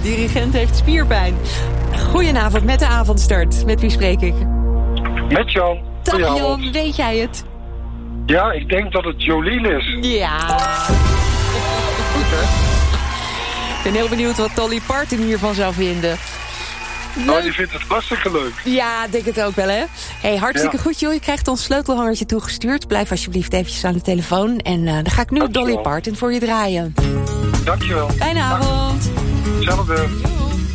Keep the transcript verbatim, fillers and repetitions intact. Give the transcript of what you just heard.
dirigent heeft spierpijn. Goedenavond met de avondstart. Met wie spreek ik? Met Jan. Dag Jan, weet jij het? Ja, ik denk dat het Jolien is. Ja. Goed, hè? Ik ben heel benieuwd wat Dolly Parton hiervan zou vinden. Oh, die vindt het hartstikke leuk. Ja, ik denk het ook wel, hè? Hey, hartstikke Ja. goed, joh. Je krijgt ons sleutelhangertje toegestuurd. Blijf alsjeblieft eventjes aan de telefoon. En uh, dan ga ik nu Dankjewel. Dolly Parton voor je draaien. Dankjewel. Fijne avond. Hetzelfde.